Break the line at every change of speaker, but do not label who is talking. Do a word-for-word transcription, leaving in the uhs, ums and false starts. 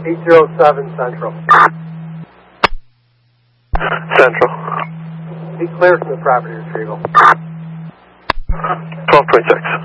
eight zero seven Central.
Central.
Be clear from the property retrieval.
twelve point six.